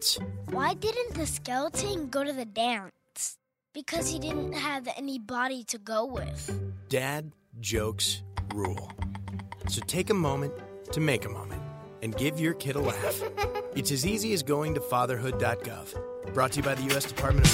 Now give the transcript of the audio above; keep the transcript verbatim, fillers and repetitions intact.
dance. Why didn't the skeleton go to the dance? Because he didn't have any body to go with. Dad jokes rule. So take a moment to make a moment and give your kid a laugh. It's as easy as going to fatherhood dot gov. Brought to you by the U S Department of